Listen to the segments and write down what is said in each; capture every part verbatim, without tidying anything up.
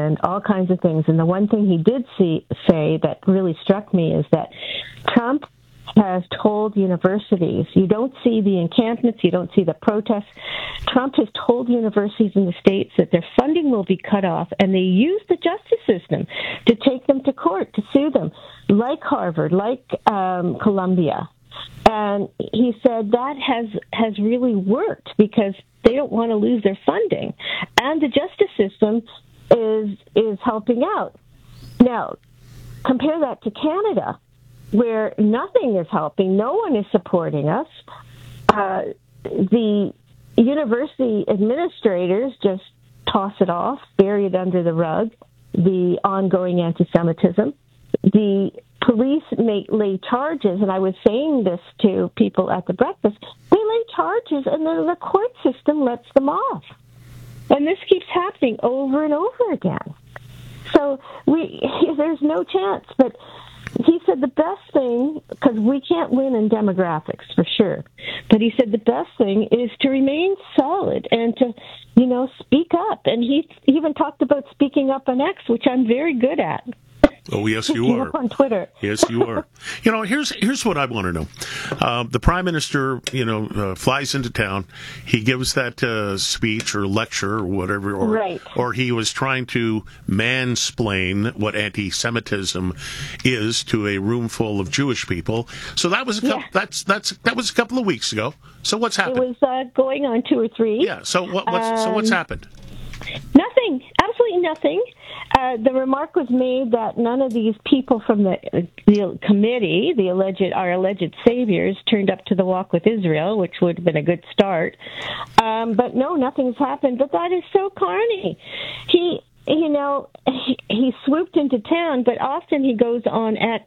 and all kinds of things. And the one thing he did see, say that really struck me is that Trump has told universities, you don't see the encampments, you don't see the protests. Trump has told universities in the States that their funding will be cut off, and they use the justice system to take them to court, to sue them, like Harvard, like um, Columbia. And he said that has, has really worked because they don't want to lose their funding. And the justice system is is helping out. Now, compare that to Canada, where nothing is helping, no one is supporting us. Uh, the university administrators just toss it off, bury it under the rug, the ongoing anti-Semitism. The police make, lay charges, and I was saying this to people at the breakfast, they lay charges and then the court system lets them off. And this keeps happening over and over again. So we there's no chance, but he said the best thing, because we can't win in demographics for sure, but he said the best thing is to remain solid and to, you know, speak up. And he even talked about speaking up on X, which I'm very good at. Oh, yes, you are. Up on Twitter. Yes, you are. You know, here's here's what I want to know. Uh, the prime minister, you know, uh, flies into town. He gives that uh, speech or lecture or whatever, or right. or he was trying to mansplain what anti-Semitism is to a room full of Jewish people. So that was a couple, yeah. that's that's that was a couple of weeks ago. So what's happened? It was uh, going on two or three. Yeah. So what what's um, so what's happened? Nothing. Absolutely nothing. Uh, the remark was made that none of these people from the, the committee, the alleged, our alleged saviors, turned up to the Walk with Israel, which would have been a good start. Um, but no, nothing's happened. But that is so Carney. He, you know, he, he swooped into town, but often he goes on X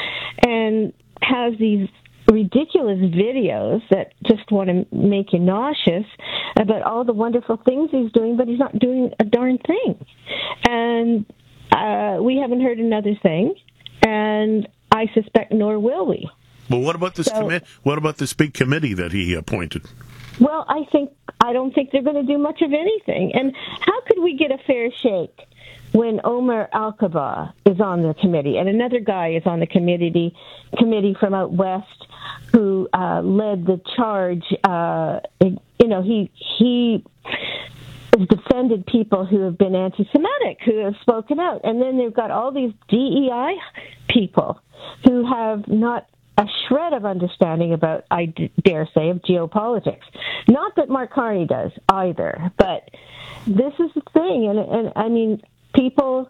and has these ridiculous videos that just want to make you nauseous about all the wonderful things he's doing, but he's not doing a darn thing. And uh, we haven't heard another thing, and I suspect nor will we. Well, what about this so, committee? What about this big committee that he appointed? Well, I think I don't think they're going to do much of anything. And how could we get a fair shake when Omar Al-Kaba is on the committee and another guy is on the committee committee from out west who uh, led the charge? Uh, you know, he he has defended people who have been anti-Semitic, who have spoken out, and then they've got all these D E I people who have not a shred of understanding about, I dare say, of geopolitics. Not that Mark Carney does either, but this is the thing, and, and I mean, people,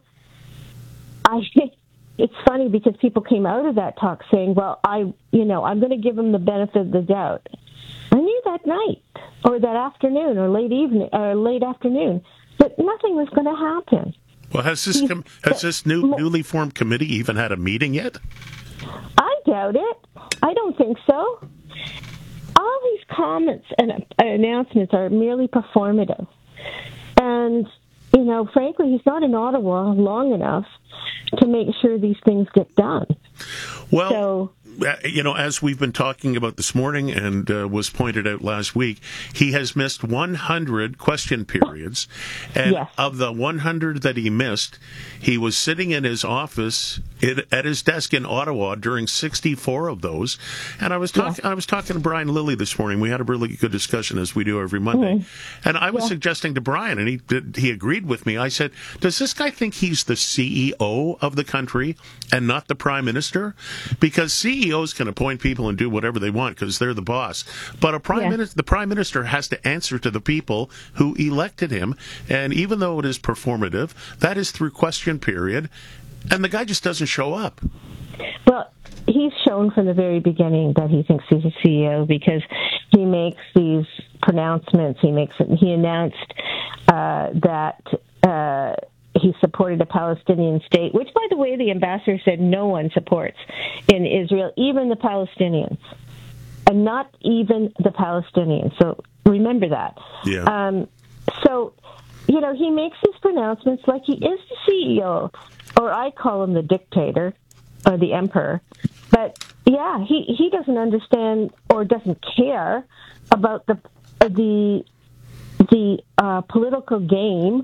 I it's funny because people came out of that talk saying, well, I, you know, I'm going to give them the benefit of the doubt. I knew that night, or that afternoon, or late evening, or late afternoon, that nothing was going to happen. Well, has this com- has this new newly formed committee even had a meeting yet? I doubt it. I don't think so. All these comments and announcements are merely performative. And, you know, frankly, he's not in Ottawa long enough to make sure these things get done. Well, so, you know, as we've been talking about this morning and uh, was pointed out last week, he has missed one hundred question periods. And yes. of the one hundred that he missed, he was sitting in his office at his desk in Ottawa during sixty-four of those. And I was talking, yeah. I was talking to Brian Lilly this morning. We had a really good discussion, as we do every Monday. Mm-hmm. And I was yeah. suggesting to Brian, and he he agreed with me. I said, "Does this guy think he's the C E O of the country and not the Prime Minister? Because C E Os can appoint people and do whatever they want because they're the boss. But a prime yeah. minister, the Prime Minister has to answer to the people who elected him. And even though it is performative, that is through question period." And the guy just doesn't show up. Well, he's shown from the very beginning that he thinks he's a C E O because he makes these pronouncements. He makes he announced uh, that uh, he supported a Palestinian state, which, by the way, the ambassador said no one supports in Israel, even the Palestinians, and not even the Palestinians. So remember that. Yeah. Um, so, you know, he makes these pronouncements like he is the C E O. Or I call him the dictator, or the emperor. But yeah, he, he doesn't understand or doesn't care about the the the uh, political game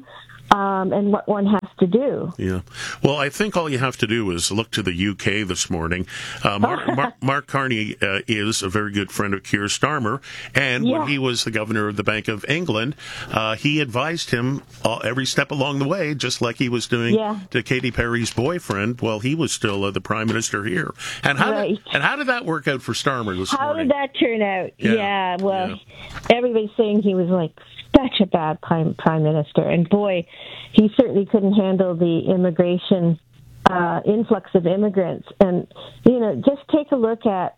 um, and what one has to do. Yeah. Well, I think all you have to do is look to the U K this morning. Uh, Mark, Mark, Mark Carney uh, is a very good friend of Keir Starmer, and yeah. when he was the governor of the Bank of England, uh, he advised him uh, every step along the way, just like he was doing yeah. to Katy Perry's boyfriend while he was still uh, the prime minister here. And how right. did, and how did that work out for Starmer this how morning? How did that turn out? Yeah, yeah well, yeah. everybody's saying he was like such a bad prime, prime minister, and boy, he certainly couldn't handle the immigration uh, influx of immigrants. And you know, just take a look at.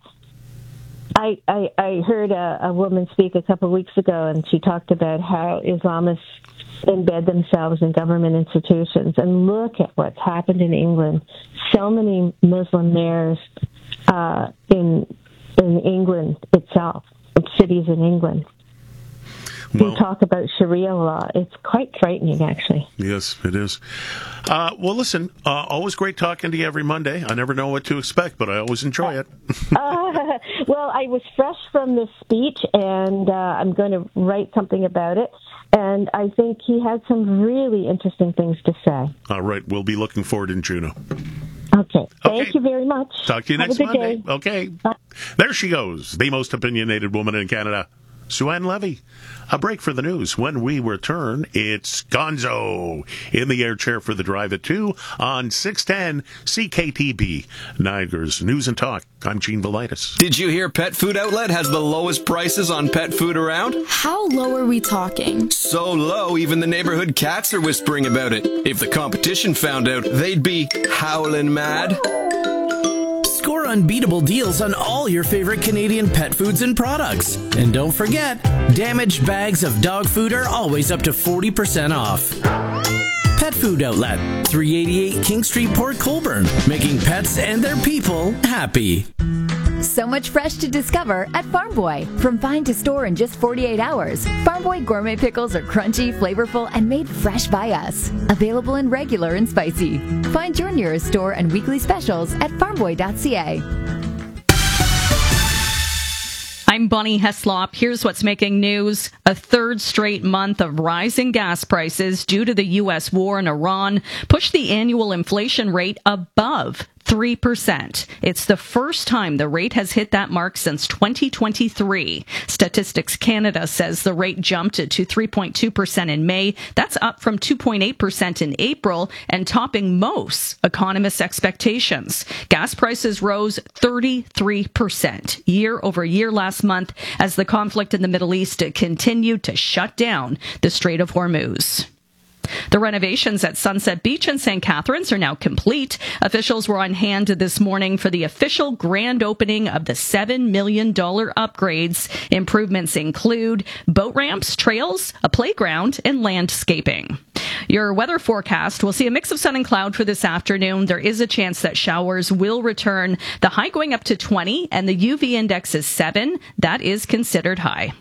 I I, I heard a, a woman speak a couple of weeks ago, and she talked about how Islamists embed themselves in government institutions. And look at what's happened in England. So many Muslim mayors uh, in in England itself, cities in England. Well, we talk about Sharia law. It's quite frightening, actually. Yes, it is. Uh, well, listen, uh, always great talking to you every Monday. I never know what to expect, but I always enjoy it. uh, well, I was fresh from this speech, and uh, I'm going to write something about it. And I think he had some really interesting things to say. All right. We'll be looking forward in Juneau. Okay. Thank okay. you very much. Talk to you Have next a good Monday. Day. Okay. Bye. There she goes, the most opinionated woman in Canada, Sue-Ann Levy. A break for the news. When we return, it's Gonzo in the air chair for the drive at two on six ten C K T B. Niagara's News and Talk. I'm Gene Velitis. Did you hear Pet Food Outlet has the lowest prices on pet food around? How low are we talking? So low, even the neighborhood cats are whispering about it. If the competition found out, they'd be howling mad. Score unbeatable deals on all your favorite Canadian pet foods and products. And don't forget, damaged bags of dog food are always up to forty percent off. Pet Food Outlet, three eighty-eight King Street, Port Colborne, making pets and their people happy. So much fresh to discover at Farm Boy. From find to store in just forty-eight hours, Farm Boy gourmet pickles are crunchy, flavorful, and made fresh by us. Available in regular and spicy. Find your nearest store and weekly specials at farm boy dot c a. I'm Bonnie Heslop. Here's what's making news. A third straight month of rising gas prices due to the U S war in Iran pushed the annual inflation rate above three percent. It's the first time the rate has hit that mark since twenty twenty-three. Statistics Canada says the rate jumped to three point two percent in May. That's up from two point eight percent in April and topping most economists' expectations. Gas prices rose thirty-three percent year over year last month as the conflict in the Middle East continued to shut down the Strait of Hormuz. The renovations at Sunset Beach and Saint Catharines are now complete. Officials were on hand this morning for the official grand opening of the seven million dollars upgrades. Improvements include boat ramps, trails, a playground, and landscaping. Your weather forecast will see a mix of sun and cloud for this afternoon. There is a chance that showers will return. The high going up to twenty, and the U V index is seven. That is considered high.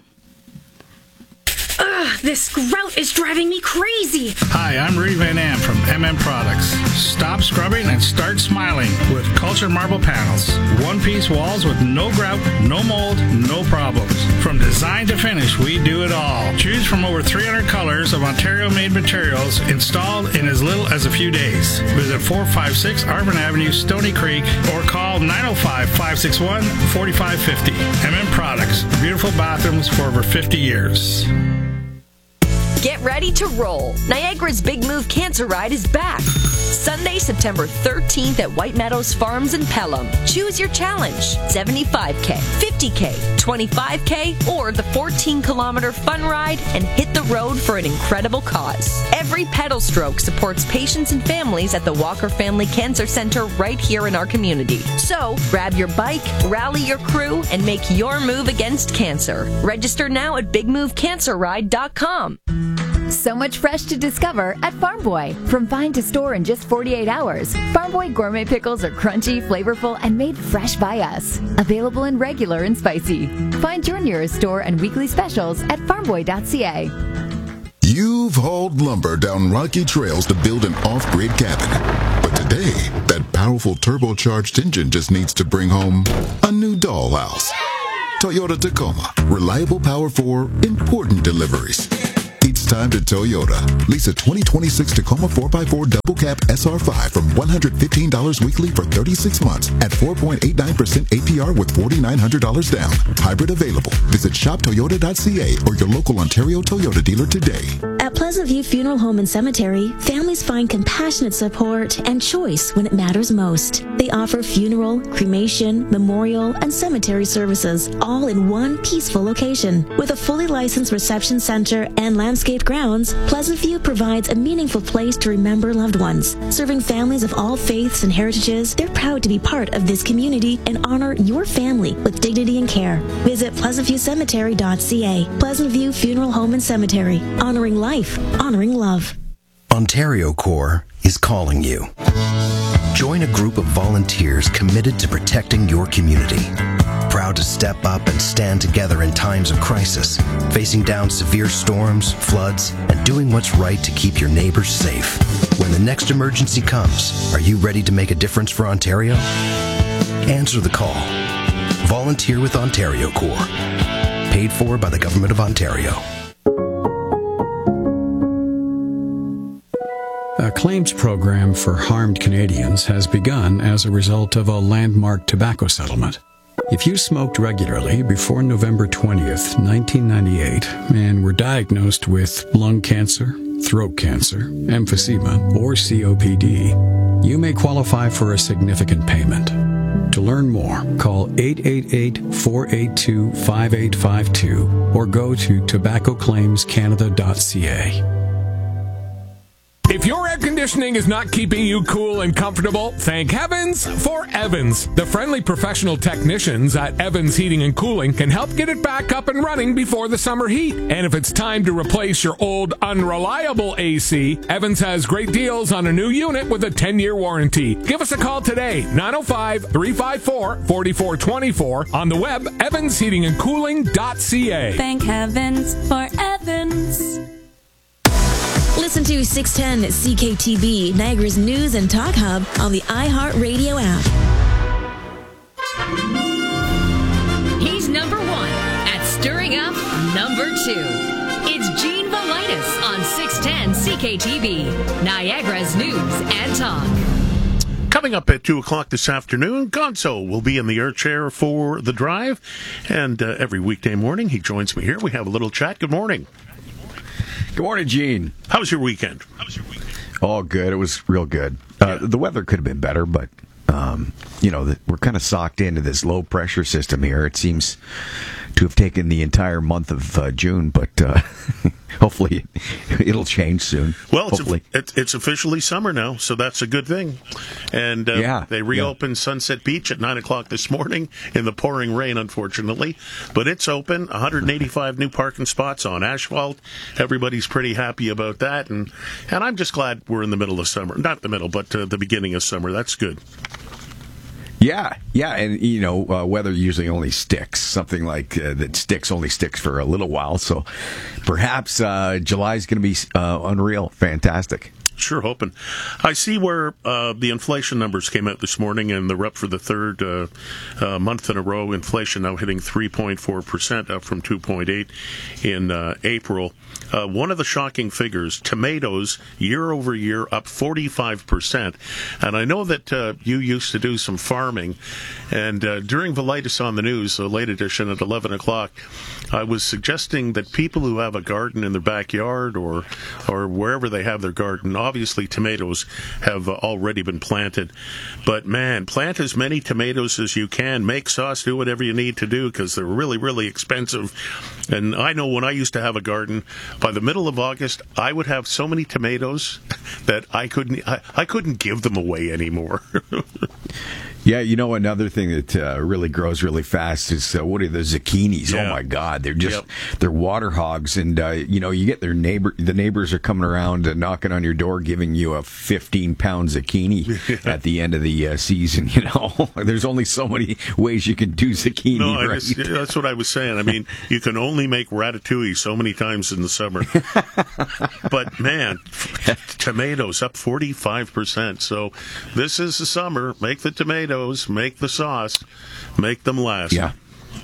Ugh, this grout is driving me crazy. Hi, I'm Rudy Van Am from M M Products. Stop scrubbing and start smiling with Culture Marble Panels. One-piece walls with no grout, no mold, no problems. From design to finish, we do it all. Choose from over three hundred colors of Ontario-made materials installed in as little as a few days. Visit four five six Arvin Avenue, Stony Creek, or call nine oh five, five six one, four five five oh. M M Products. Beautiful bathrooms for over fifty years. Get ready to roll. Niagara's Big Move Cancer Ride is back. Sunday, September thirteenth at White Meadows Farms in Pelham. Choose your challenge. seventy-five K, fifty K, twenty-five K, or the fourteen kilometer fun ride and hit the road for an incredible cause. Every pedal stroke supports patients and families at the Walker Family Cancer Center right here in our community. So, grab your bike, rally your crew, and make your move against cancer. Register now at big move cancer ride dot com. So much fresh to discover at Farm Boy. From find to store in just forty-eight hours, Farm Boy gourmet pickles are crunchy, flavorful, and made fresh by us. Available in regular and spicy. Find your nearest store and weekly specials at farm boy dot c a. You've hauled lumber down rocky trails to build an off-grid cabin. But today, that powerful turbocharged engine just needs to bring home a new dollhouse. Toyota Tacoma. Reliable power for important deliveries. It's time to Toyota. Lease a twenty twenty-six Tacoma four by four Double Cab S R five from one hundred fifteen dollars weekly for thirty-six months at four point eight nine percent A P R with four thousand nine hundred dollars down. Hybrid available. Visit shop toyota dot c a or your local Ontario Toyota dealer today. At Pleasant View Funeral Home and Cemetery, families find compassionate support and choice when it matters most. They offer funeral, cremation, memorial, and cemetery services, all in one peaceful location. With a fully licensed reception center and landscaped grounds, Pleasant View provides a meaningful place to remember loved ones. Serving families of all faiths and heritages, they're proud to be part of this community and honor your family with dignity and care. Visit pleasant view cemetery dot c a. Pleasant View Funeral Home and Cemetery. Honoring life, honoring love. Ontario Corps is calling you. Join a group of volunteers committed to protecting your community. Proud to step up and stand together in times of crisis, facing down severe storms, floods, and doing what's right to keep your neighbors safe. When the next emergency comes, are you ready to make a difference for Ontario? Answer the call. Volunteer with Ontario Corps. Paid for by the Government of Ontario. A claims program for harmed Canadians has begun as a result of a landmark tobacco settlement. If you smoked regularly before November twentieth, nineteen ninety-eight, and were diagnosed with lung cancer, throat cancer, emphysema, or C O P D, you may qualify for a significant payment. To learn more, call eight eight eight, four eight two, five eight five two or go to tobacco claims canada dot c a. If your air conditioning is not keeping you cool and comfortable, thank heavens for Evans. The friendly professional technicians at Evans Heating and Cooling can help get it back up and running before the summer heat. And if it's time to replace your old, unreliable A C, Evans has great deals on a new unit with a ten-year warranty. Give us a call today, nine oh five, three five four, four four two four, on the web, evans heating and cooling dot c a. Thank heavens for Evans. Listen to six ten C K T B, Niagara's news and talk hub, on the iHeartRadio app. He's number one at stirring up number two. It's Gene Velitis on six ten C K T B, Niagara's news and talk. Coming up at two o'clock this afternoon, Gonzo will be in the air chair for The Drive. And uh, every weekday morning, he joins me here. We have a little chat. Good morning. Good morning, Gene. How was your weekend? How was your weekend? Oh, good. It was real good. Uh, the weather could have been better, but, um, you know, the, we're kind of socked into this low-pressure system here. It seems to have taken the entire month of uh, June, but uh, hopefully it'll change soon. Well, it's, hopefully. a, it's, it's officially summer now, so that's a good thing. And uh, yeah, they reopened yeah. Sunset Beach at nine o'clock this morning in the pouring rain, unfortunately. But it's open, one hundred eighty-five new parking spots on asphalt. Everybody's pretty happy about that. And, and I'm just glad we're in the middle of summer. Not the middle, but uh, the beginning of summer. That's good. Yeah, yeah, and, you know, uh, weather usually only sticks. Something like uh, that sticks only sticks for a little while. So perhaps uh, July is going to be uh, unreal. Fantastic. Sure hoping. I see where uh, the inflation numbers came out this morning, and they're up for the third uh, uh, month in a row. Inflation now hitting three point four percent, up from two point eight in uh, April. Uh, one of the shocking figures, tomatoes, year over year, up forty-five percent. And I know that uh, you used to do some farming, and uh, during Velitis on the News, the late edition at eleven o'clock, I was suggesting that people who have a garden in their backyard or or wherever they have their garden, obviously tomatoes have uh, already been planted. But man, plant as many tomatoes as you can. Make sauce, do whatever you need to do, because they're really, really expensive. And I know when I used to have a garden, by the middle of August, I would have so many tomatoes that I couldn't I, I couldn't give them away anymore. Yeah, you know, another thing that uh, really grows really fast is, uh, what are the zucchinis? Yeah. Oh, my God. They're just, yep. they're water hogs. And, uh, you know, you get their neighbor, the neighbors are coming around and knocking on your door, giving you a fifteen pound zucchini yeah. at the end of the uh, season. You know, there's only so many ways you can do zucchini. No, right? just, that's what I was saying. I mean, you can only make ratatouille so many times in the summer. But, man, tomatoes up forty-five percent. So this is the summer. Make the tomatoes. Make the sauce, make them last. Yeah.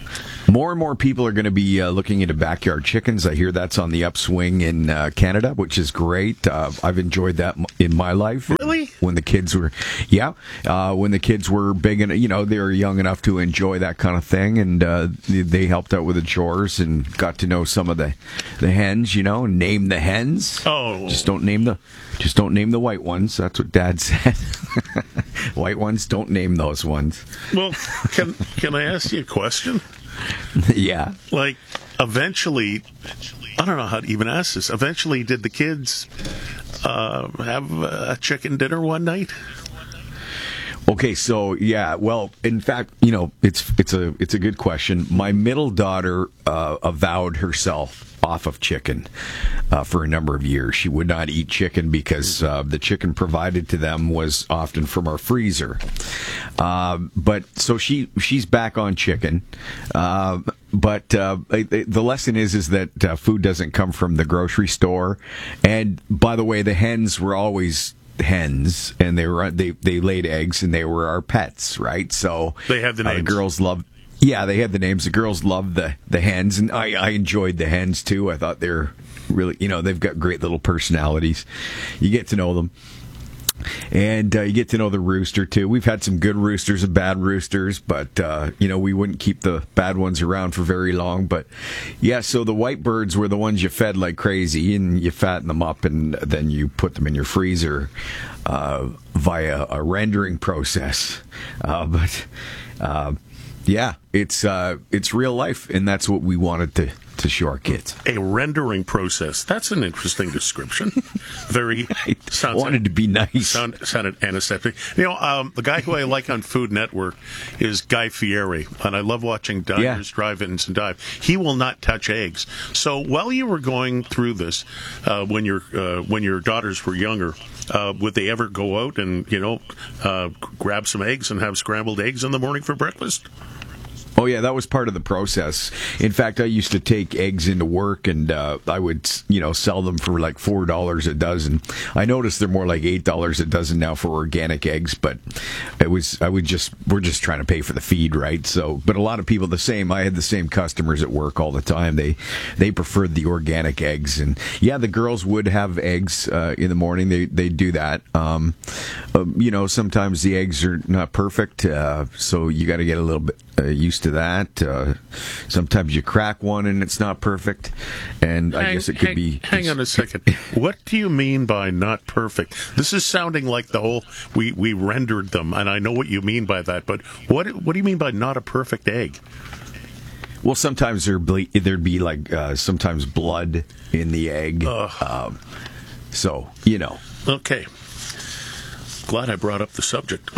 More and more people are going to be uh, looking into backyard chickens. I hear that's on the upswing in uh, Canada, which is great. Uh, I've enjoyed that in my life. Really? When the kids were, yeah, uh, when the kids were big and you know they were young enough to enjoy that kind of thing, and uh, they helped out with the chores and got to know some of the the hens. You know, name the hens. Oh, just don't name the just don't name the white ones. That's what Dad said. White ones, don't name those ones. Well, can can I ask you a question? Yeah. Like, eventually, I don't know how to even ask this. Eventually, did the kids uh, have a chicken dinner one night? Okay, so yeah, well, in fact, you know, it's it's a it's a good question. My middle daughter uh, avowed herself off of chicken uh, for a number of years. She would not eat chicken because uh, the chicken provided to them was often from our freezer. Uh, but so she she's back on chicken. Uh, but uh, the lesson is is that uh, food doesn't come from the grocery store. And by the way, the hens were always hens, and they were they they laid eggs, and they were our pets, right? So they had the names. Uh, the girls loved. Yeah, they had the names. The girls loved the, the hens, and I, I enjoyed the hens too. I thought they're really, you know, they've got great little personalities. You get to know them, and uh, you get to know the rooster too. We've had some good roosters and bad roosters, but uh, you know, we wouldn't keep the bad ones around for very long. But yeah, so the white birds were the ones you fed like crazy, and you fatten them up, and then you put them in your freezer uh, via a rendering process. Uh, but uh, yeah, it's uh, it's real life, and that's what we wanted to, to show our kids. A rendering process. That's an interesting description. Very sounds wanted to be nice. Sound, sounded antiseptic. You know, um, the guy who I like on Food Network is Guy Fieri, and I love watching Diners, Yeah. Drive-Ins, and Dive. He will not touch eggs. So while you were going through this, uh, when your uh, when your daughters were younger, uh, would they ever go out and you know uh, grab some eggs and have scrambled eggs in the morning for breakfast? Oh, yeah, that was part of the process. In fact, I used to take eggs into work, and uh, I would, you know, sell them for like four dollars a dozen. I noticed they're more like eight dollars a dozen now for organic eggs, but it was, I would just, we're just trying to pay for the feed, right? So, but a lot of people the same. I had the same customers at work all the time. They, they preferred the organic eggs. And yeah, the girls would have eggs uh, in the morning. They, they do that. Um, uh, you know, sometimes the eggs are not perfect, uh, so you got to get a little bit uh, used to that. Uh, sometimes you crack one and it's not perfect, and hang, I guess it could hang, be. Hang on a second. What do you mean by not perfect? This is sounding like the whole we we rendered them, and I know what you mean by that. But what what do you mean by not a perfect egg? Well, sometimes there ble- there'd be like uh, sometimes blood in the egg. Um, so you know. Okay. Glad I brought up the subject.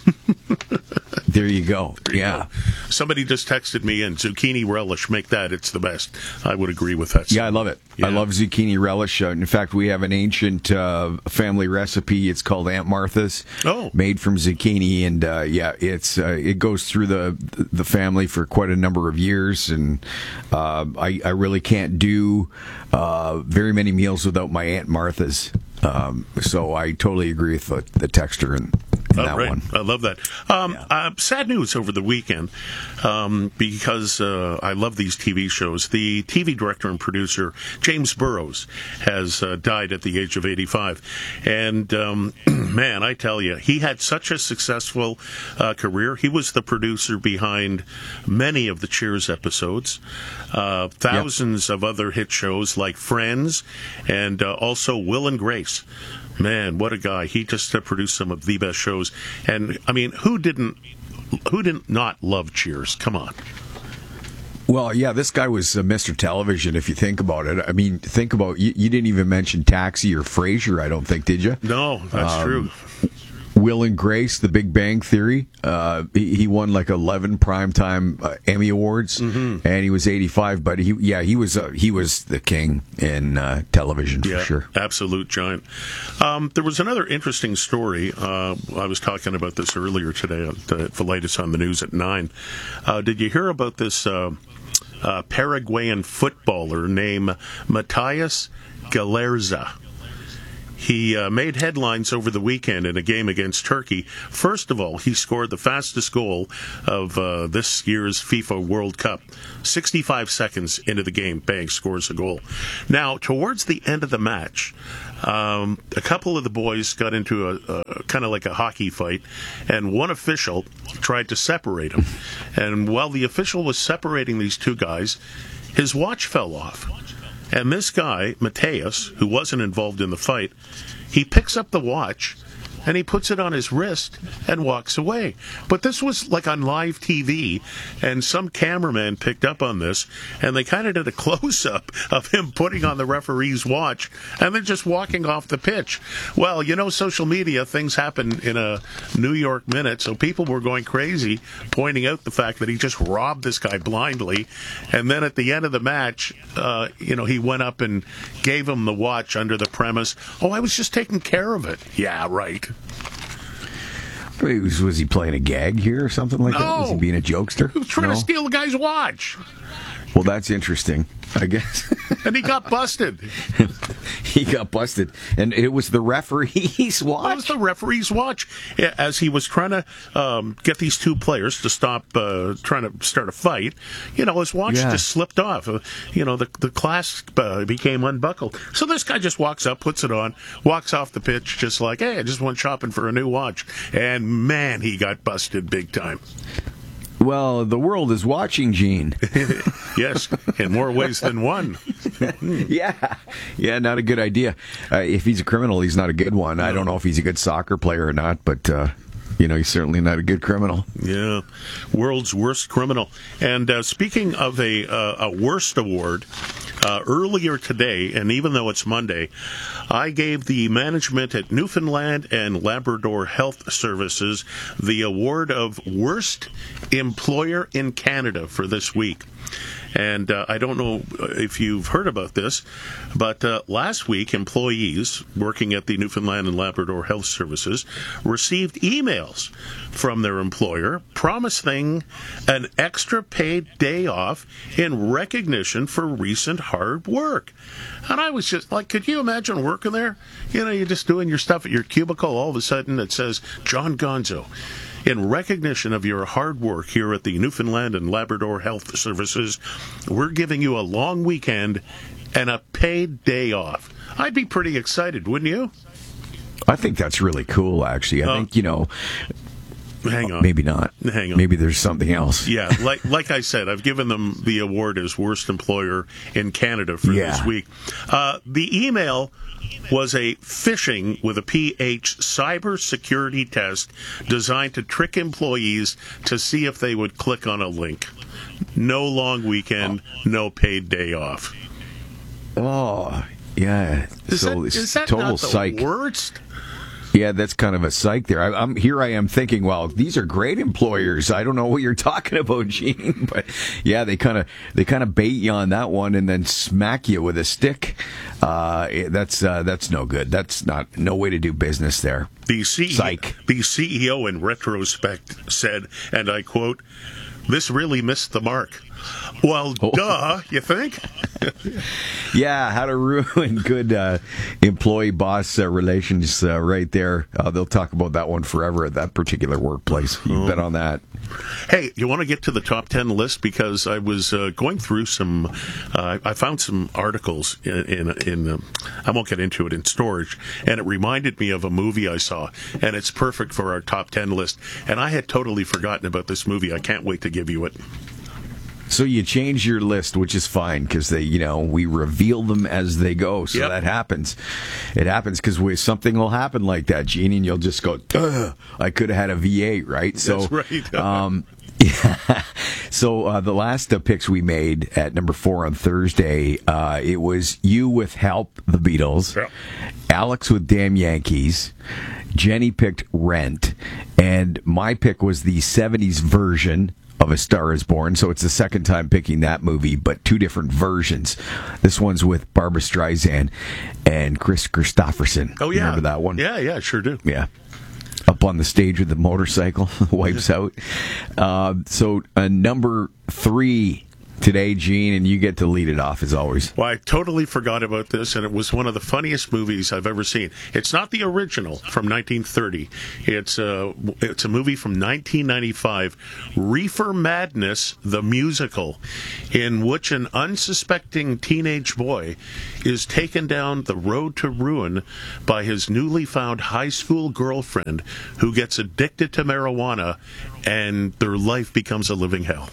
There you go. There you yeah. go. Somebody just texted me in, zucchini relish, make that, it's the best. I would agree with that. Yeah, I love it. Yeah. I love zucchini relish. Uh, in fact, we have an ancient uh, family recipe. It's called Aunt Martha's. Oh. Made from zucchini, and uh, yeah, it's uh, it goes through the the family for quite a number of years, and uh, I, I really can't do uh, very many meals without my Aunt Martha's. Um, so I totally agree with the, the texture in, in Oh, that right. one. I love that. Um, Yeah. uh, sad news over the weekend, um, because uh, I love these T V shows. The T V director and producer, James Burrows, has uh, died at the age of eighty-five. And, um, man, I tell you, he had such a successful uh, career. He was the producer behind many of the Cheers episodes, uh, thousands of other hit shows like Friends, and uh, also Will and Grace. Man, what a guy. He just uh, produced some of the best shows. And, I mean, who didn't who didn't not love Cheers? Come on. Well, yeah, this guy was uh, Mister Television, if you think about it. I mean, think about, you, you didn't even mention Taxi or Frasier, I don't think, did you? No, that's Um, true. Will and Grace, The Big Bang Theory. Uh, he, he won like eleven primetime uh, Emmy Awards, and he was eighty-five. But he, yeah, he was uh, he was the king in uh, television for Yeah, sure. absolute giant. Um, there was another interesting story. Uh, I was talking about this earlier today at the, the latest on the news at nine. Uh, did you hear about this uh, uh, Paraguayan footballer named Matthias Galarza? He uh, made headlines over the weekend in a game against Turkey. First of all, he scored the fastest goal of uh, this year's FIFA World Cup. sixty-five seconds into the game, bang, scores a goal. Now, towards the end of the match, um, a couple of the boys got into a, a kind of like a hockey fight, and one official tried to separate them. And while the official was separating these two guys, his watch fell off. And this guy, Mateus, who wasn't involved in the fight, he picks up the watch and he puts it on his wrist and walks away. But this was like on live T V, and some cameraman picked up on this, and they kind of did a close-up of him putting on the referee's watch and then just walking off the pitch. Well, you know, social media, things happen in a New York minute, so people were going crazy, pointing out the fact that he just robbed this guy blindly, and then at the end of the match, uh, you know, he went up and gave him the watch under the premise, oh, I was just taking care of it. Yeah, right. Was, was he playing a gag here or something like no. that? Was he being a jokester? He was trying no? to steal the guy's watch. Well, that's interesting, I guess. And he got busted. He got busted. And it was the referee's watch? It was the referee's watch. As he was trying to um, get these two players to stop uh, trying to start a fight, you know, his watch yeah. just slipped off. Uh, you know, the, the clasp uh, became unbuckled. So this guy just walks up, puts it on, walks off the pitch just like, hey, I just went shopping for a new watch. And, man, he got busted big time. Well, the world is watching, Gene. Yes, in more ways than one. yeah, yeah, not a good idea. Uh, if he's a criminal, he's not a good one. No. I don't know if he's a good soccer player or not, but, uh, you know, he's certainly not a good criminal. Yeah, world's worst criminal. And uh, speaking of a, uh, a worst award, uh, earlier today, and even though it's Monday, I gave the management at Newfoundland and Labrador Health Services the award of Worst Employer in Canada for this week. And uh, I don't know if you've heard about this, but uh, last week, employees working at the Newfoundland and Labrador Health Services received emails from their employer promising an extra paid day off in recognition for recent hard work. And I was just like, could you imagine working there? You know, you're just doing your stuff at your cubicle. All of a sudden it says, John Gonzo, in recognition of your hard work here at the Newfoundland and Labrador Health Services, we're giving you a long weekend and a paid day off. I'd be pretty excited, wouldn't you? I think that's really cool, actually. I uh, think, you know... Hang on. Maybe not. Hang on. Maybe there's something else. Yeah, like like I said, I've given them the award as Worst Employer in Canada for yeah. this week. Uh, the email was a phishing with a P H cyber security test designed to trick employees to see if they would click on a link. No long weekend, no paid day off. Oh, yeah. Is so that, is that total not the psych. worst? Yeah, that's kind of a psych there. I, I'm here. I am thinking, well, these are great employers. I don't know what you're talking about, Gene, but yeah, they kind of they kind of bait you on that one and then smack you with a stick. Uh, that's uh, that's no good. That's not no way to do business there. The C E O, psych. The C E O in retrospect said, and I quote, "This really missed the mark." Well, oh. duh, you think? Yeah, how to ruin good uh, employee-boss uh, relations uh, right there. Uh, they'll talk about that one forever at that particular workplace. You oh. bet on that. Hey, you want to get to the top ten list? Because I was uh, going through some, uh, I found some articles in, in, in um, I won't get into it, in storage, and it reminded me of a movie I saw, and it's perfect for our top ten list. And I had totally forgotten about this movie. I can't wait to give you it. So you change your list, which is fine because they, you know, we reveal them as they go. So yep. that happens. It happens because something will happen like that, Gene, and you'll just go, ugh, I could have had a V eight, right? So, that's right. um, yeah. So uh, the last uh, picks we made at number four on Thursday, uh, it was you with Help, the Beatles, yep. Alex with Damn Yankees, Jenny picked Rent, and my pick was the seventies version of A Star Is Born, so it's the second time picking that movie, but two different versions. This one's with Barbra Streisand and Chris Christopherson. Oh, yeah. Remember that one? Yeah, yeah, sure do. Yeah. Up on the stage with the motorcycle, wipes out. Uh, so uh, number three today, Gene, and you get to lead it off as always. Well, I totally forgot about this, and it was one of the funniest movies I've ever seen. It's not the original from nineteen thirty. It's a, it's a movie from nineteen ninety-five, Reefer Madness, the musical, in which an unsuspecting teenage boy is taken down the road to ruin by his newly found high school girlfriend who gets addicted to marijuana, and their life becomes a living hell.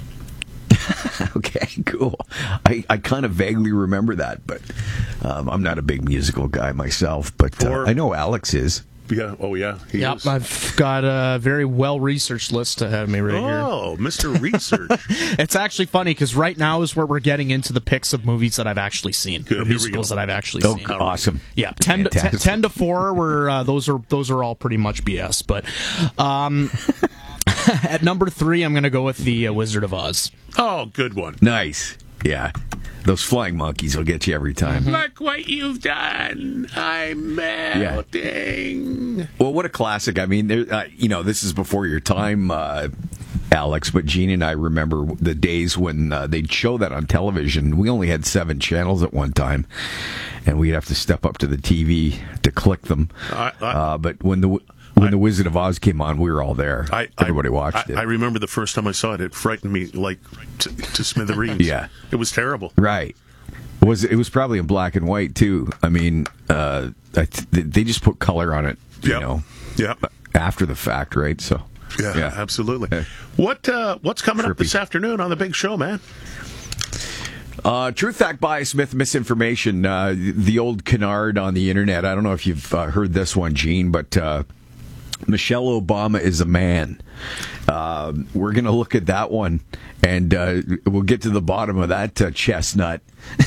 Okay, cool. I, I kind of vaguely remember that, but um, I'm not a big musical guy myself, but uh, I know Alex is. Yeah. Oh, yeah. He yep. is. I've got a very well-researched list ahead of me right oh, here. Oh, Mister Research. It's actually funny because right now is where we're getting into the picks of movies that I've actually seen, Good, or musicals that I've actually oh, seen. Awesome. Yeah, ten to, ten, ten to four. Where uh, those are those are all pretty much B S. But um, at number three, I'm going to go with the uh, Wizard of Oz. Oh, good one. Nice. Yeah. Those flying monkeys will get you every time. Mm-hmm. Look what you've done. I'm melting. Yeah. Well, what a classic. I mean, there, uh, you know, this is before your time, uh, Alex, but Gene and I remember the days when uh, they'd show that on television. We only had seven channels at one time, and we'd have to step up to the T V to click them. I, I, uh, but when the... When I, the Wizard of Oz came on, we were all there. I, Everybody I, watched I, it. I remember the first time I saw it; it frightened me like to, to smithereens. Yeah, it was terrible. Right? It was it was probably in black and white too? I mean, uh, I th- they just put color on it, you yep. know, yeah, after the fact, right? So, yeah, yeah. absolutely. Yeah. What uh, what's coming Trippy. up this afternoon on the big show, man? Uh, truth, fact, bias, myth, misinformation. Uh, the old canard on the internet. I don't know if you've uh, heard this one, Gene, but. Uh, Michelle Obama is a man. Uh, we're going to look at that one, and uh, we'll get to the bottom of that uh, chestnut.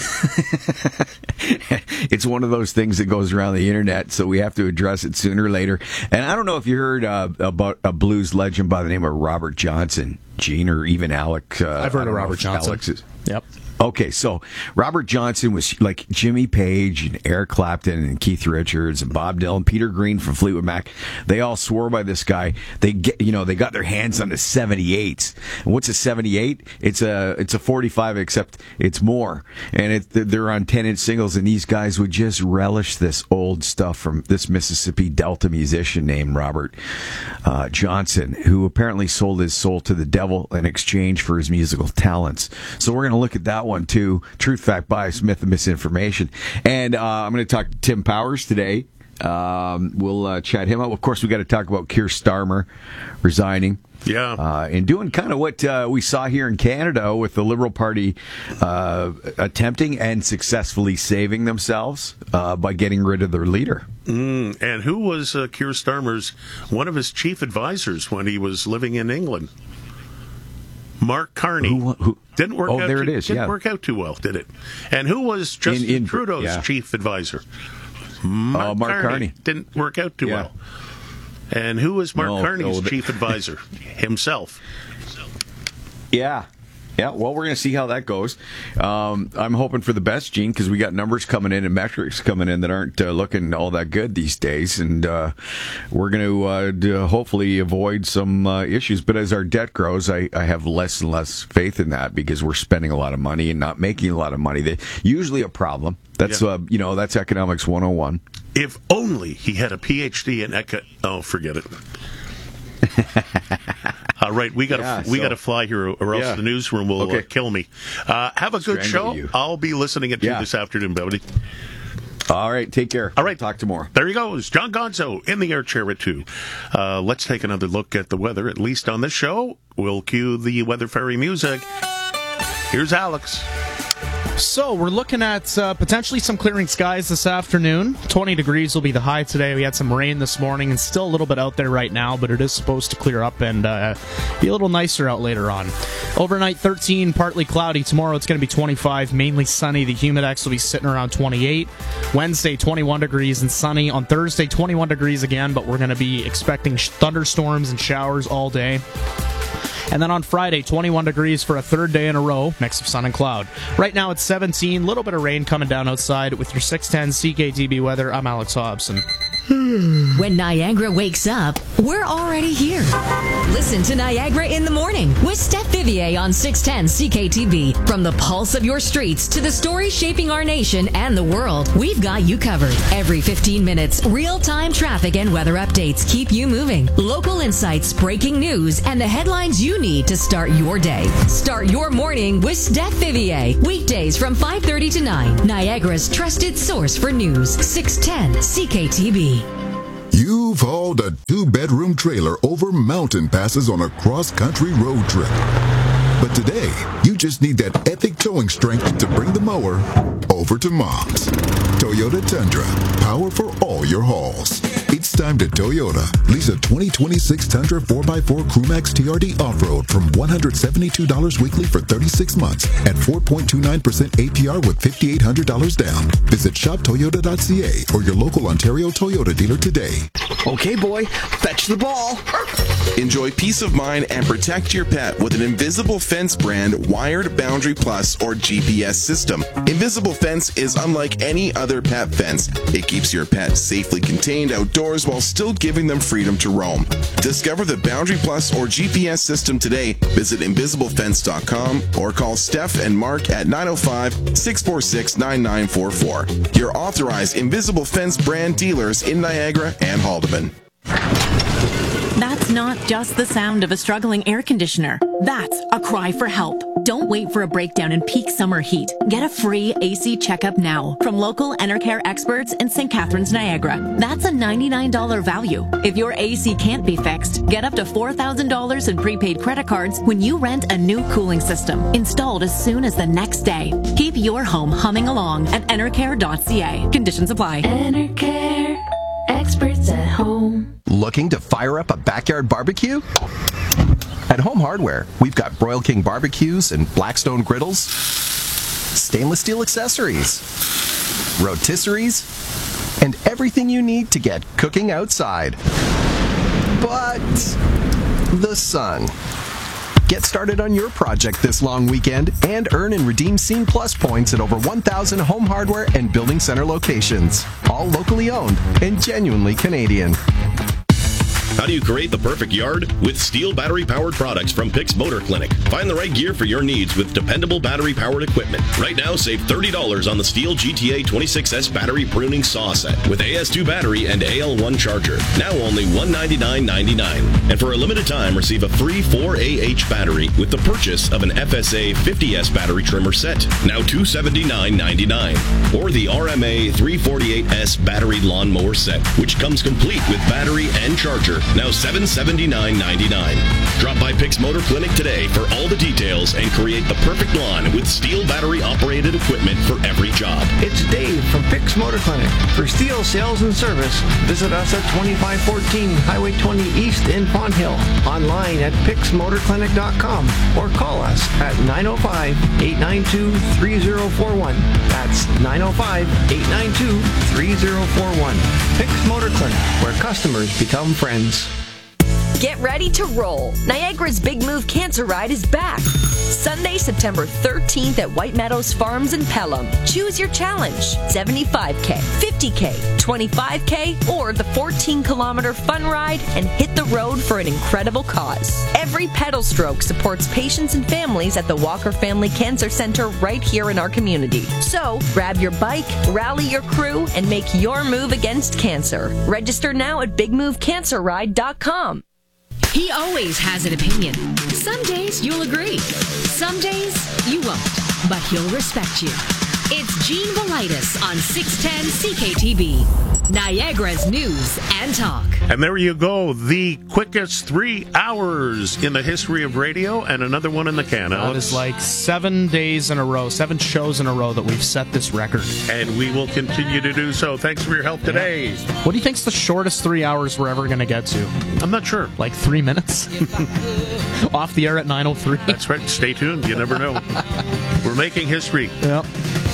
It's one of those things that goes around the internet, so we have to address it sooner or later. And I don't know if you heard uh, about a blues legend by the name of Robert Johnson, Gene, or even Alec. Uh, I've heard of Robert Johnson. Alex is. Yep. Okay, so Robert Johnson was like Jimmy Page and Eric Clapton and Keith Richards and Bob Dylan, Peter Green from Fleetwood Mac. They all swore by this guy. They get, you know, they got their hands on the seventy-eights. And what's a seventy-eight? It's a it's a forty-five, except it's more. And it, they're on ten-inch singles. And these guys would just relish this old stuff from this Mississippi Delta musician named Robert uh, Johnson, who apparently sold his soul to the devil in exchange for his musical talents. So we're going to look at that one too. Truth, fact, bias, myth, and misinformation. And uh, I'm going to talk to Tim Powers today. Um, we'll uh, chat him up. Of course, we got to talk about Keir Starmer resigning. Yeah. Uh, and doing kind of what uh, we saw here in Canada with the Liberal Party uh, attempting and successfully saving themselves uh, by getting rid of their leader. Mm, and who was uh, Keir Starmer's, one of his chief advisors when he was living in England? Mark Carney. Who, who, didn't work oh, out there too, it is. Didn't yeah. work out too well, did it? And who was Justin in, in, Trudeau's yeah. chief advisor? Mark, uh, Mark Carney. Carney. Didn't work out too yeah. well. And who was Mark no, Carney's no, the, chief advisor? Himself. Yeah. Yeah, well, we're going to see how that goes. Um, I'm hoping for the best, Gene, because we got numbers coming in and metrics coming in that aren't uh, looking all that good these days, and uh, we're going to uh, d- hopefully avoid some uh, issues. But as our debt grows, I, I have less and less faith in that because we're spending a lot of money and not making a lot of money. That's usually a problem. That's yeah. uh, you know that's economics one oh one. If only he had a P H D in eco. Oh, forget it. All right, we got to yeah, we so, got to fly here, or else yeah. the newsroom will okay. uh, kill me. Uh, have a good Strangle show. You. I'll be listening at yeah. you this afternoon, buddy. All right, take care. All right, talk tomorrow. There he goes, John Gonzo in the air chair at two. Uh, let's take another look at the weather. At least on this show, we'll cue the Weather Fairy music. Here's Alex. So we're looking at uh, potentially some clearing skies this afternoon. twenty degrees will be the high today. We had some rain this morning and still a little bit out there right now, but it is supposed to clear up and uh, be a little nicer out later on. Overnight, thirteen, partly cloudy. Tomorrow it's going to be twenty-five, mainly sunny. The humidex will be sitting around twenty-eight. Wednesday, twenty-one degrees and sunny. On Thursday, twenty-one degrees again, but we're going to be expecting thunderstorms and showers all day. And then on Friday, twenty-one degrees for a third day in a row, mix of sun and cloud. Right now it's seventeen, little bit of rain coming down outside. With your six ten C K T B weather, I'm Alex Hobson. When Niagara wakes up, we're already here. Listen to Niagara in the Morning with Steph Vivier on six ten C K T B. From the pulse of your streets to the stories shaping our nation and the world, we've got you covered. Every fifteen minutes, real-time traffic and weather updates keep you moving. Local insights, breaking news, and the headlines you need to start your day. Start your morning with Steph Vivier. Weekdays from five thirty to nine. Niagara's trusted source for news. six ten C K T B. You've hauled a two-bedroom trailer over mountain passes on a cross-country road trip. But today, you just need that epic towing strength to bring the mower over to Mom's. Toyota Tundra, power for all your hauls. It's time to Toyota. Lease a twenty twenty-six Tundra four by four Crewmax T R D Off-Road from one hundred seventy-two dollars weekly for thirty-six months at four point two nine percent A P R with five thousand eight hundred dollars down. Visit shop toyota dot c a or your local Ontario Toyota dealer today. Okay, boy, fetch the ball. Enjoy peace of mind and protect your pet with an Invisible Fence brand wired Boundary Plus or G P S system. Invisible Fence is unlike any other pet fence. It keeps your pet safely contained outdoors while still giving them freedom to roam. Discover the Boundary Plus or G P S system today. Visit invisible fence dot com or call Steph and Mark at nine oh five, six four six, nine nine four four. Your authorized Invisible Fence brand dealers in Niagara and Haldeman. That's not just the sound of a struggling air conditioner. That's a cry for help. Don't wait for a breakdown in peak summer heat. Get a free A C checkup now from local Enercare experts in Saint Catharines, Niagara. That's a ninety-nine dollars value. If your A C can't be fixed, get up to four thousand dollars in prepaid credit cards when you rent a new cooling system, installed as soon as the next day. Keep your home humming along at enercare dot c a. Conditions apply. Enercare, experts at home. Looking to fire up a backyard barbecue? At Home Hardware, we've got Broil King barbecues and Blackstone griddles, stainless steel accessories, rotisseries, and everything you need to get cooking outside. But the sun. Get started on your project this long weekend and earn and redeem Scene Plus points at over one thousand Home Hardware and Building Center locations. All locally owned and genuinely Canadian. How do you create the perfect yard? With Steel battery-powered products from Pix Motor Clinic. Find the right gear for your needs with dependable battery-powered equipment. Right now, save thirty dollars on the Steel G T A twenty-six S battery pruning saw set with A S two battery and A L one charger. Now only one hundred ninety-nine ninety-nine. And for a limited time, receive a free four A H battery with the purchase of an F S A fifty S battery trimmer set. Now two hundred seventy-nine ninety-nine. Or the R M A three forty-eight S battery lawnmower set, which comes complete with battery and charger. Now seven hundred seventy-nine ninety-nine. Drop by Pix Motor Clinic today for all the details and create the perfect lawn with Steel battery-operated equipment for every job. It's Dave from Pix Motor Clinic. For Steel sales and service, visit us at twenty-five fourteen Highway twenty East in Pond Hill. Online at pix motor clinic dot com or call us at nine oh five, eight nine two, three oh four one. That's nine oh five, eight nine two, three oh four one. Pix Motor Clinic, where customers become friends. Get ready to roll. Niagara's Big Move Cancer Ride is back. Sunday, September thirteenth at White Meadows Farms in Pelham. Choose your challenge. seventy-five K, fifty K, twenty-five K, or the fourteen kilometer fun ride and hit the road for an incredible cause. Every pedal stroke supports patients and families at the Walker Family Cancer Center right here in our community. So, grab your bike, rally your crew, and make your move against cancer. Register now at big move cancer ride dot com. He always has an opinion. Some days you'll agree. Some days you won't, but he'll respect you. It's Gene Velitis on six ten C K T B, Niagara's News and Talk. And there you go, the quickest three hours in the history of radio, and another one in the can. That Alex. is like seven days in a row, seven shows in a row that we've set this record. And we will continue to do so. Thanks for your help today. Yeah. What do you think's the shortest three hours we're ever going to get to? I'm not sure. Like three minutes? Off the air at nine oh three. That's right. Stay tuned. You never know. We're making history. Yep.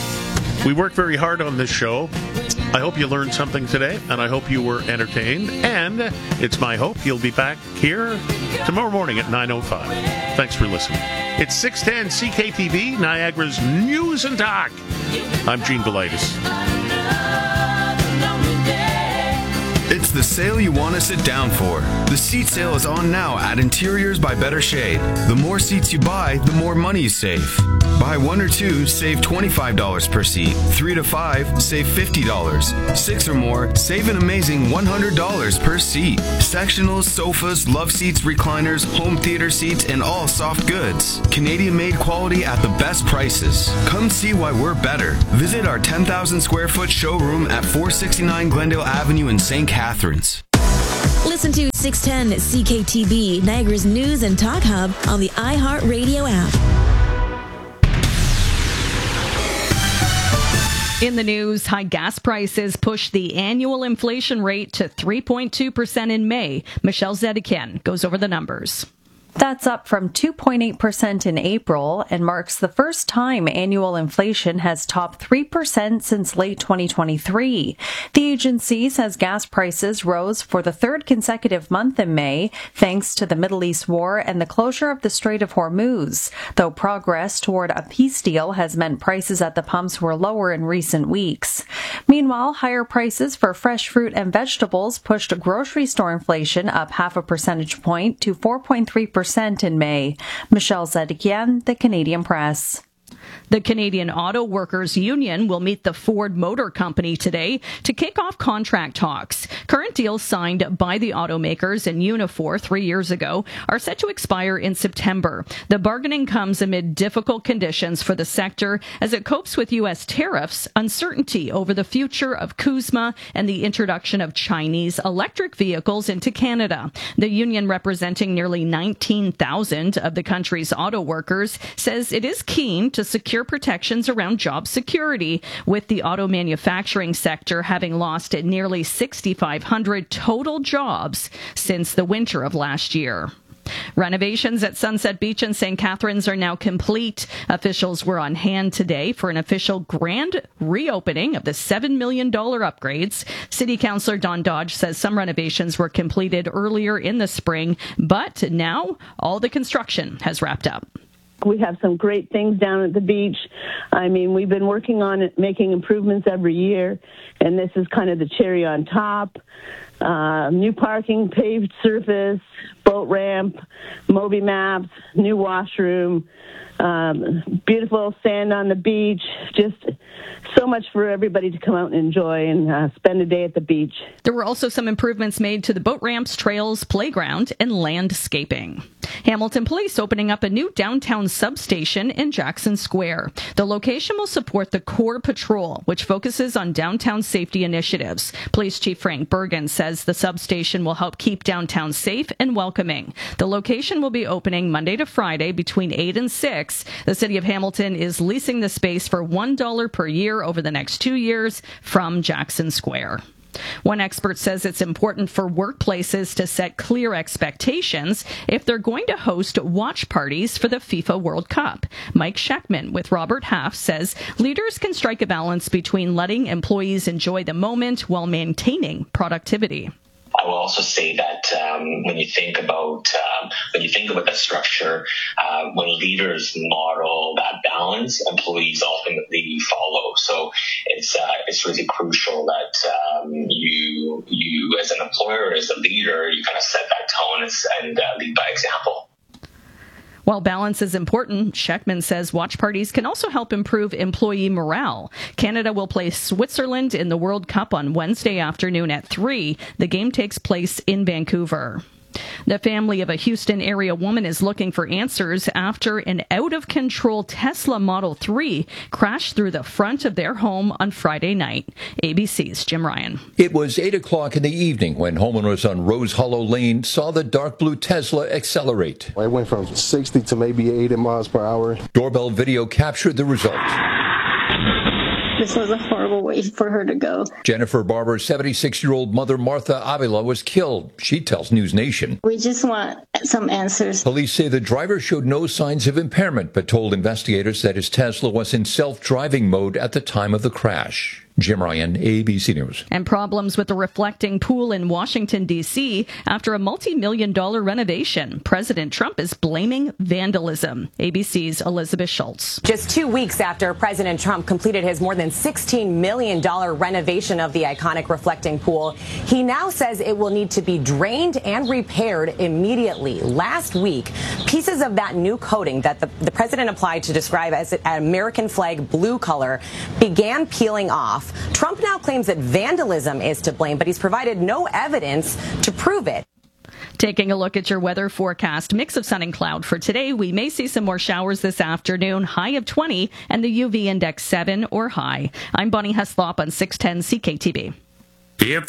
We work very hard on this show. I hope you learned something today, and I hope you were entertained. And it's my hope you'll be back here tomorrow morning at nine oh five. Thanks for listening. It's six ten C K T V, Niagara's News and Talk. I'm Gene Velitis. It's It's the sale you want to sit down for. The seat sale is on now at Interiors by Better Shade. The more seats you buy, the more money you save. Buy one or two, save twenty-five dollars per seat. Three to five, save fifty dollars. Six or more, save an amazing one hundred dollars per seat. Sectionals, sofas, love seats, recliners, home theater seats, and all soft goods. Canadian-made quality at the best prices. Come see why we're better. Visit our ten thousand square foot showroom at four sixty-nine Glendale Avenue in Saint Catharines. Listen to six ten C K T B, Niagara's news and talk hub on the iHeartRadio app. In the news, high gas prices pushed the annual inflation rate to three point two percent in May. Michelle Zedekian goes over the numbers. That's up from two point eight percent in April and marks the first time annual inflation has topped three percent since late twenty twenty-three. The agency says gas prices rose for the third consecutive month in May, thanks to the Middle East war and the closure of the Strait of Hormuz, though progress toward a peace deal has meant prices at the pumps were lower in recent weeks. Meanwhile, higher prices for fresh fruit and vegetables pushed grocery store inflation up half a percentage point to four point three percent in May. Michelle Zedekian, The Canadian Press. The Canadian Auto Workers Union will meet the Ford Motor Company today to kick off contract talks. Current deals signed by the automakers in Unifor three years ago are set to expire in September. The bargaining comes amid difficult conditions for the sector as it copes with U S tariffs, uncertainty over the future of CUSMA, and the introduction of Chinese electric vehicles into Canada. The union, representing nearly nineteen thousand of the country's auto workers, says it is keen to secure protections around job security, with the auto manufacturing sector having lost nearly six thousand five hundred total jobs since the winter of last year. Renovations at Sunset Beach in Saint Catharines are now complete. Officials were on hand today for an official grand reopening of the seven million dollars upgrades. City Councillor Don Dodge says some renovations were completed earlier in the spring, but now all the construction has wrapped up. We have some great things down at the beach. I mean, we've been working on it, making improvements every year, and this is kind of the cherry on top. Uh, new parking, paved surface, boat ramp, Moby maps, new washroom, um, beautiful sand on the beach, just so much for everybody to come out and enjoy and uh, spend a day at the beach. There were also some improvements made to the boat ramps, trails, playground, and landscaping. Hamilton Police opening up a new downtown substation in Jackson Square. The location will support the Core Patrol, which focuses on downtown safety initiatives. Police Chief Frank Bergen says the substation will help keep downtown safe and welcoming. The location will be opening Monday to Friday between eight and six. The City of Hamilton is leasing the space for one dollar per year over the next two years from Jackson Square. One expert says it's important for workplaces to set clear expectations if they're going to host watch parties for the FIFA World Cup. Mike Scheckman with Robert Half says leaders can strike a balance between letting employees enjoy the moment while maintaining productivity. I will also say that um, when you think about um, when you think about the structure, uh, when leaders model that balance, employees ultimately follow. So it's uh, it's really crucial that um, you you as an employer, as a leader, you kind of set that tone and, and uh, lead by example. While balance is important, Scheckman says watch parties can also help improve employee morale. Canada will play Switzerland in the World Cup on Wednesday afternoon at three. The game takes place in Vancouver. The family of a Houston area woman is looking for answers after an out-of-control Tesla Model three crashed through the front of their home on Friday night. A B C's Jim Ryan. It was eight o'clock in the evening when homeowners on Rose Hollow Lane saw the dark blue Tesla accelerate. It went from sixty to maybe eighty miles per hour. Doorbell video captured the result. This was a horrible way for her to go. Jennifer Barber's seventy-six-year-old mother, Martha Avila, was killed. She tells News Nation. We just want some answers. Police say the driver showed no signs of impairment, but told investigators that his Tesla was in self-driving mode at the time of the crash. Jim Ryan, A B C News. And problems with the reflecting pool in Washington, D C after a multi-million dollar renovation. President Trump is blaming vandalism. A B C's Elizabeth Schultz. Just two weeks after President Trump completed his more than sixteen million dollars renovation of the iconic reflecting pool, he now says it will need to be drained and repaired immediately. Last week, pieces of that new coating that the, the president applied to describe as an American flag blue color began peeling off. Trump now claims that vandalism is to blame, but he's provided no evidence to prove it. Taking a look at your weather forecast, mix of sun and cloud for today. We may see some more showers this afternoon, high of twenty, and the U V index seven or high. I'm Bonnie Heslop on six ten C K T B. If